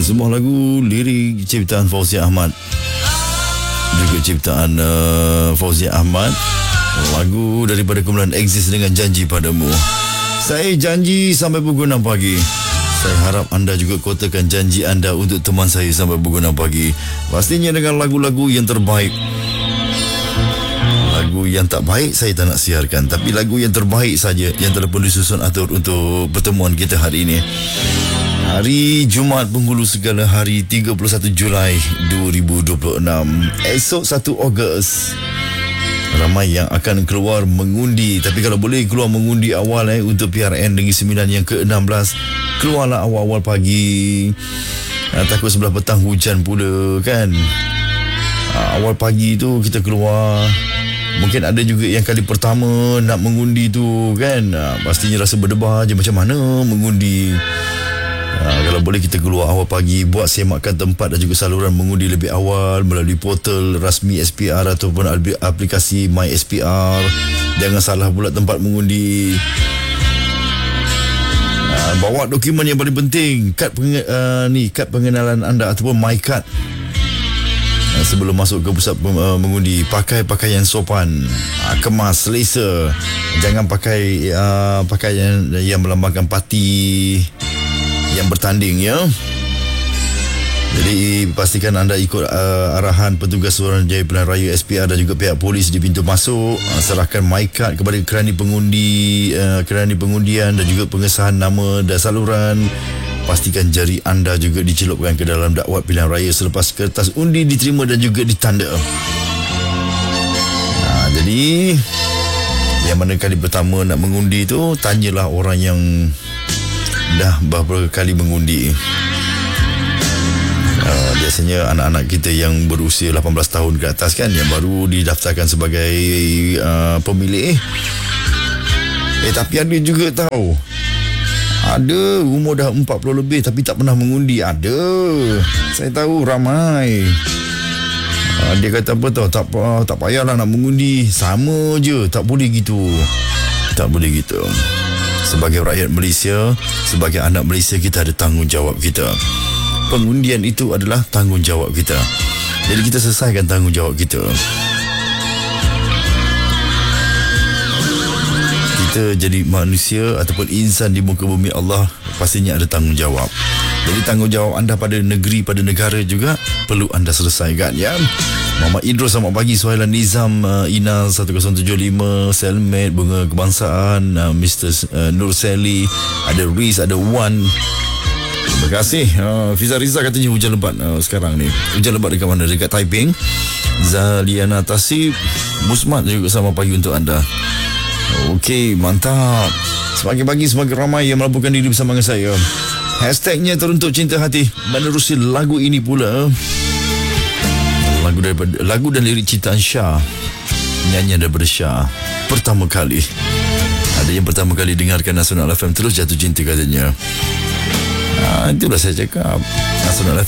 Semua lagu lirik ciptaan Fauzi Ahmad, juga ciptaan Fauzi Ahmad. Lagu daripada kumpulan Exist dengan Janji Padamu. Saya janji sampai pukul 6 pagi. Saya harap anda juga kotakan janji anda untuk teman saya sampai pukul 6 pagi. Pastinya dengan lagu-lagu yang terbaik. Lagu yang tak baik saya tak nak siarkan, tapi lagu yang terbaik saja yang telah pun disusun atur untuk pertemuan kita hari ini. Hari Jumaat Penghulu Segala, hari 31 Julai 2026. Esok 1 Ogos. Ramai yang akan keluar mengundi, tapi kalau boleh keluar mengundi awal untuk PRN Negeri Sembilan yang ke-16. Keluarlah awal-awal pagi. Takut sebelah petang hujan pula kan. Awal pagi tu kita keluar. Mungkin ada juga yang kali pertama nak mengundi tu kan. Pastinya rasa berdebar je macam mana mengundi. Kalau boleh kita keluar awal pagi, buat semakan tempat dan juga saluran mengundi lebih awal melalui portal rasmi SPR ataupun aplikasi My SPR. Jangan salah pula tempat mengundi. Bawa dokumen yang paling penting, kad pengenalan anda ataupun My Card. Sebelum masuk ke pusat mengundi, pakai pakaian sopan, kemas, selesa. Jangan pakai pakaian yang melambangkan parti yang bertanding ya. Jadi pastikan anda ikut arahan petugas Suruhanjaya Pilihan Raya SPR dan juga pihak polis di pintu masuk. Serahkan My Card kepada kerani pengundian dan juga pengesahan nama dan saluran. Pastikan jari anda juga dicelupkan ke dalam dakwat pilihan raya selepas kertas undi diterima dan juga ditanda. Jadi yang mana kali pertama nak mengundi tu, tanyalah orang yang dah beberapa kali mengundi. Biasanya anak-anak kita yang berusia 18 tahun ke atas kan, yang baru didaftarkan sebagai pemilih. Tapi ada juga tahu, ada umur dah 40 lebih tapi tak pernah mengundi. Ada, saya tahu ramai. Dia kata apa tahu, tak payahlah nak mengundi, sama je, tak boleh gitu. Tak boleh gitu. Sebagai rakyat Malaysia, sebagai anak Malaysia, kita ada tanggungjawab kita. Pengundian itu adalah tanggungjawab kita. Jadi kita selesaikan tanggungjawab kita. Kita jadi manusia ataupun insan di muka bumi Allah, pastinya ada tanggungjawab. Jadi tanggungjawab anda pada negeri, pada negara juga perlu anda selesaikan ya. Muhammad Idrus, selamat pagi. Suhailan Nizam, Ina 1075, Selmet, Bunga Kebangsaan, Mr. Nur Sally, ada Riz, ada Wan. Terima kasih. Fiza Riza katanya hujan lebat sekarang ni. Hujan lebat dekat mana? Dekat Taiping. Zaliana Tasib, Musmat juga selamat pagi untuk anda. Okey, mantap. Semakin pagi semakin ramai yang melabuhkan diri bersama dengan saya. Hashtagnya Teruntuk Cinta Hati. Menerusi lagu ini pula, lagu dan lirik ciptaan Syah, nyanyian daripada Syah. Pertama kali, ada yang pertama kali dengarkan Nasional FM terus jatuh cinta katanya. Itulah saya cakap, Nasional